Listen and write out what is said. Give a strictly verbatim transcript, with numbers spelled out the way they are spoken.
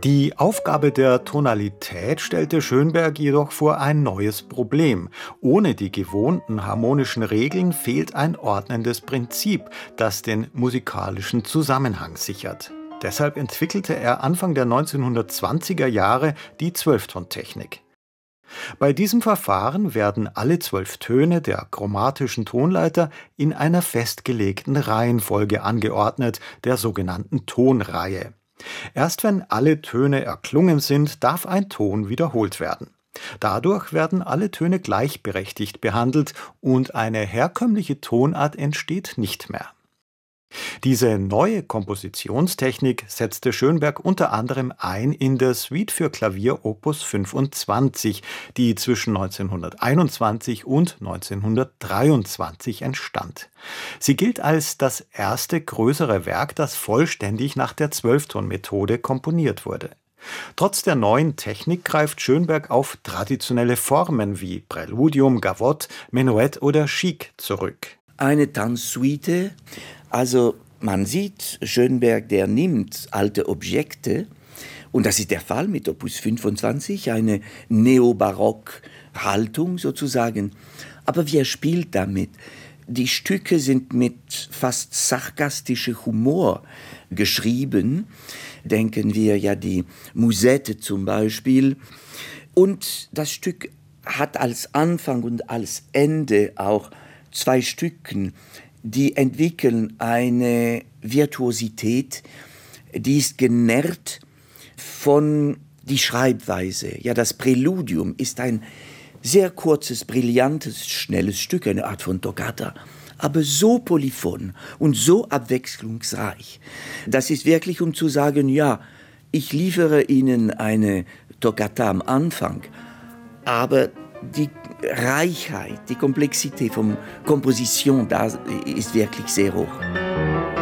Die Aufgabe der Tonalität stellte Schönberg jedoch vor ein neues Problem. Ohne die gewohnten harmonischen Regeln fehlt ein ordnendes Prinzip, das den musikalischen Zusammenhang sichert. Deshalb entwickelte er Anfang der neunzehnhundertzwanziger Jahre die Zwölftontechnik. Bei diesem Verfahren werden alle zwölf Töne der chromatischen Tonleiter in einer festgelegten Reihenfolge angeordnet, der sogenannten Tonreihe. Erst wenn alle Töne erklungen sind, darf ein Ton wiederholt werden. Dadurch werden alle Töne gleichberechtigt behandelt und eine herkömmliche Tonart entsteht nicht mehr. Diese neue Kompositionstechnik setzte Schönberg unter anderem ein in der Suite für Klavier Opus fünfundzwanzig, die zwischen neunzehnhunderteinundzwanzig und neunzehnhundertdreiundzwanzig entstand. Sie gilt als das erste größere Werk, das vollständig nach der Zwölftonmethode komponiert wurde. Trotz der neuen Technik greift Schönberg auf traditionelle Formen wie Präludium, Gavotte, Menuett oder Chic zurück. Eine Tanzsuite, also man sieht, Schönberg, der nimmt alte Objekte, und das ist der Fall mit Opus fünfundzwanzig, eine Neobarock-Haltung sozusagen, aber wie er spielt damit. Die Stücke sind mit fast sarkastischem Humor geschrieben, denken wir ja die Musette zum Beispiel, und das Stück hat als Anfang und als Ende auch zwei Stücken, die entwickeln eine Virtuosität, die ist genährt von die Schreibweise. Ja, das Präludium ist ein sehr kurzes, brillantes, schnelles Stück, eine Art von Toccata, aber so polyphon und so abwechslungsreich. Das ist wirklich, um zu sagen, ja, ich liefere Ihnen eine Toccata am Anfang, aber die Reichheit, die Komplexität von Komposition, da ist wirklich sehr hoch.